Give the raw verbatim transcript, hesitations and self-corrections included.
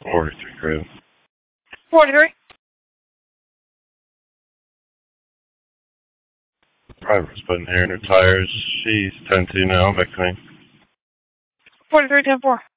forty-three, great. forty-three. Driver's putting air in her tires. She's ten two now, back to me. forty-three, ten four.